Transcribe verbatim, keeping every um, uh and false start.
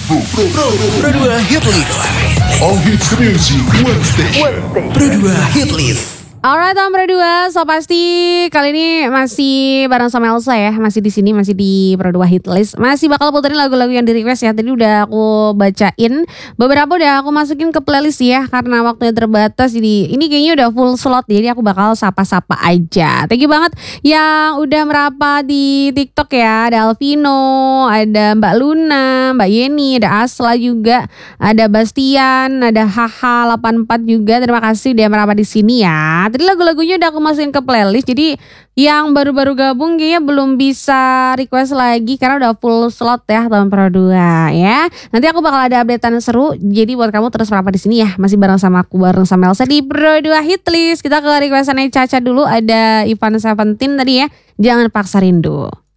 Pro, Pro, Pro, Pro dua Hit List. All Hits Music One Station. Pro dua Hit List. Alright, Om Pro dua, so pasti kali ini masih bareng sama Elsa ya, masih di sini, masih di Pro dua Hit List, masih bakal puterin lagu-lagu yang di request ya. Tadi udah aku bacain, beberapa udah aku masukin ke playlist ya, karena waktunya terbatas. Jadi ini kayaknya udah full slot, jadi aku bakal sapa-sapa aja. Thank you banget yang udah merapat di TikTok ya, ada Alvino, ada Mbak Luna, Mbak Yeni, ada Asla juga, ada Bastian, ada Haha delapan empat juga. Terima kasih udah merapat di sini ya. Tadi lagu-lagunya udah aku masukin ke playlist. Jadi yang baru-baru gabung kayaknya belum bisa request lagi karena udah full slot ya tahun Pro dua ya. Nanti aku bakal ada updatean seru. Jadi buat kamu terus merapat di sini ya. Masih bareng sama aku, bareng sama Elsa di Pro dua Hit List. Kita ke requestannya Caca dulu. Ada Ivan Seventeen tadi ya. Jangan Paksa Rindu.